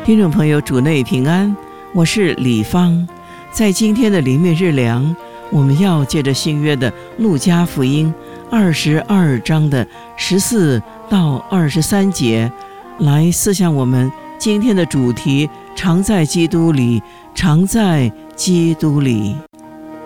听众朋友，主内平安，我是李芳。在今天的灵命日粮，我们要借着新约的路加福音22章的14到23节来思想我们今天的主题：常在基督里，常在基督里。